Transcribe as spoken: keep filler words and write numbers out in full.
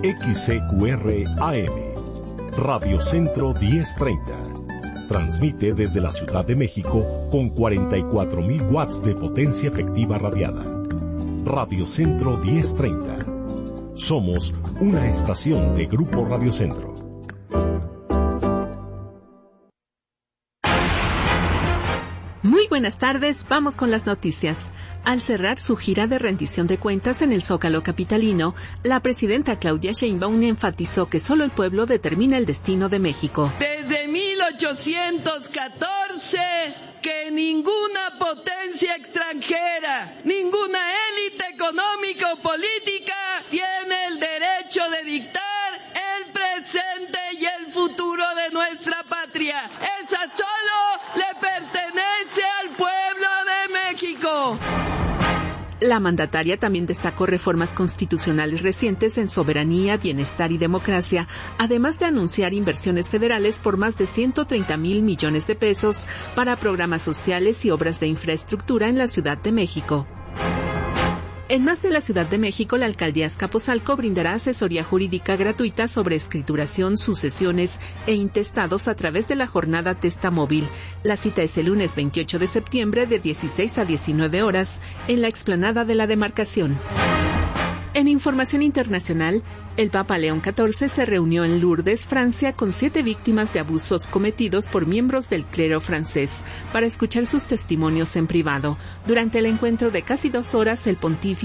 X C Q R A M, Radio Centro diez treinta. Transmite desde la Ciudad de México con cuarenta y cuatro mil watts de potencia efectiva radiada. Radio Centro diez treinta. Somos una estación de Grupo Radio Centro. Muy buenas tardes, vamos con las noticias. Al cerrar su gira de rendición de cuentas en el Zócalo capitalino, la presidenta Claudia Sheinbaum enfatizó que solo el pueblo determina el destino de México. Desde mil ochocientos catorce, que ninguna potencia extranjera, ninguna élite económica o política tiene el derecho de dictar el presente y el futuro de nuestra patria. Esa solo le pertenece al pueblo de México. La mandataria también destacó reformas constitucionales recientes en soberanía, bienestar y democracia, además de anunciar inversiones federales por más de ciento treinta mil millones de pesos para programas sociales y obras de infraestructura en la Ciudad de México. En más de la Ciudad de México, la alcaldía Azcapotzalco brindará asesoría jurídica gratuita sobre escrituración, sucesiones e intestados a través de la jornada Testa Móvil. La cita es el lunes veintiocho de septiembre de dieciséis a diecinueve horas en la explanada de la demarcación. En información internacional, el Papa León catorce se reunió en Lourdes, Francia, con siete víctimas de abusos cometidos por miembros del clero francés para escuchar sus testimonios en privado. Durante el encuentro de casi dos horas, el pontífice